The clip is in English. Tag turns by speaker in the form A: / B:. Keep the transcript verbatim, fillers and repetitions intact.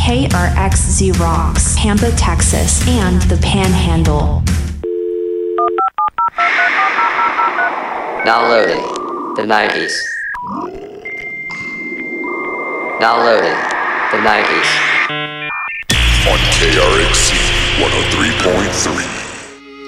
A: K R X Z rocks Pampa, Texas, and the Panhandle.
B: Now loading the nineties. Now loading the nineties.
C: On K R X Z one oh three point three.